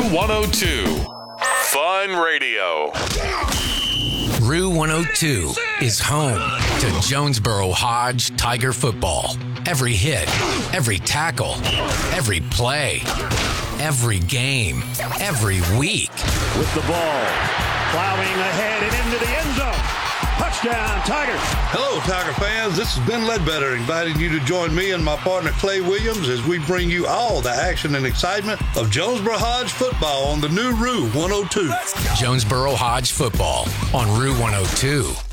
102. Fun Radio. Rue 102 is home to Jonesboro Hodge Tiger football. Every hit, every tackle, every play, every game, every week. With the ball, plowing ahead and into the end zone. Touchdown, Tigers. Hello, Tiger fans. This is Ben Ledbetter inviting you to join me and my partner Clay Williams as we bring you all the action and excitement of Jonesboro Hodge football on the new Rue 102. Jonesboro Hodge football on Rue 102.